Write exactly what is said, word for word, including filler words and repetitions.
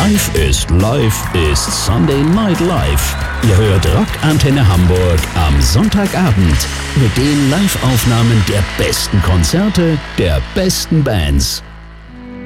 Live ist Live ist Sunday Night Live. Ihr hört Rockantenne Hamburg am Sonntagabend mit den Live-Aufnahmen der besten Konzerte der besten Bands.